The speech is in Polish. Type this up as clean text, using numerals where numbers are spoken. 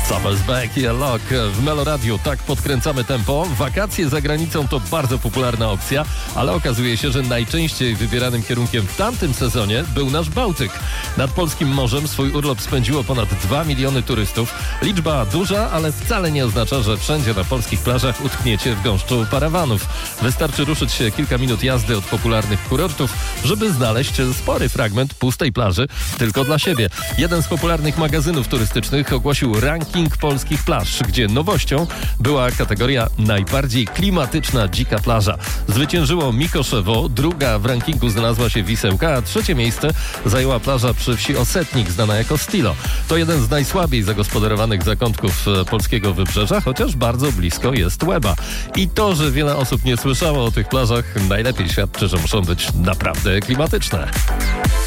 Summer's Back i Lock w Meloradiu. Tak podkręcamy tempo. Wakacje za granicą to bardzo popularna opcja, ale okazuje się, że najczęściej wybieranym kierunkiem w tamtym sezonie był nasz Bałtyk. Nad polskim morzem swój urlop spędziło ponad 2 miliony turystów. Liczba duża, ale wcale nie oznacza, że wszędzie na polskich plażach utkniecie w gąszczu parawanów. Wystarczy ruszyć się kilka minut jazdy od popularnych kurortów, żeby znaleźć spory fragment pustej plaży tylko dla siebie. Jeden z popularnych magazynów turystycznych ogłosił ranking polskich plaż, gdzie nowością była kategoria najbardziej klimatyczna dzika plaża. Zwyciężyło Mikoszewo, druga w rankingu znalazła się Wisełka, a trzecie miejsce zajęła plaża przy wsi Osetnik, znana jako Stilo. To jeden z najsłabiej zagospodarowanych zakątków polskiego wybrzeża, chociaż bardzo blisko jest Łeba. I to, że wiele osób nie słyszało o tych plażach, najlepiej świadczy, że muszą być naprawdę klimatyczne.